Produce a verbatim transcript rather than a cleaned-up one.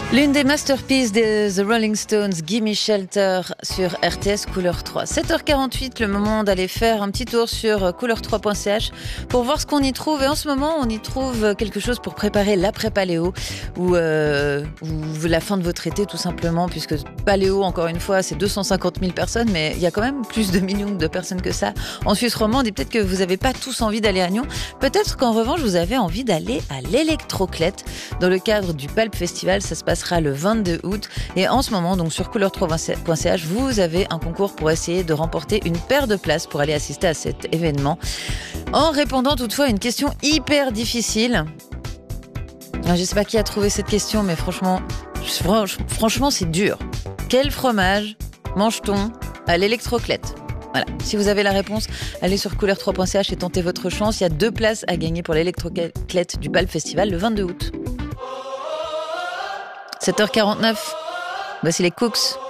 L'une des masterpieces de The Rolling Stones, Gimme Shelter sur R T S Couleur trois. sept heures quarante-huit, le moment d'aller faire un petit tour sur couleur trois point c h pour voir ce qu'on y trouve. Et en ce moment, on y trouve quelque chose pour préparer l'après-paléo ou, euh, ou la fin de votre été tout simplement, puisque paléo, encore une fois, c'est deux cent cinquante mille personnes, mais il y a quand même plus de millions de personnes que ça en Suisse romande. Et peut-être que vous n'avez pas tous envie d'aller à Nyon. Peut-être qu'en revanche, vous avez envie d'aller à l'Électroclette dans le cadre du Palp Festival. Ça se passe sera le vingt-deux août et en ce moment donc sur couleur trois point c h vous avez un concours pour essayer de remporter une paire de places pour aller assister à cet événement en répondant toutefois à une question hyper difficile. Je ne sais pas qui a trouvé cette question, mais franchement franchement c'est dur. Quel fromage mange-t-on à l'Électroclette? Voilà. Si vous avez la réponse, allez sur couleur trois point c h et tentez votre chance. Il y a deux places à gagner pour l'Électroclette du Palp Festival le vingt-deux août. sept heures quarante-neuf, voici les Cooks.